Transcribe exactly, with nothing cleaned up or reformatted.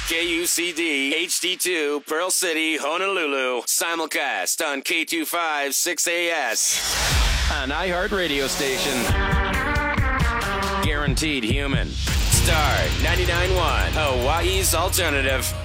K U C D, H D two, Pearl City, Honolulu. Simulcast on K two five six A S. An iHeart radio station. Guaranteed human. Star ninety-nine point one, Hawaii's alternative.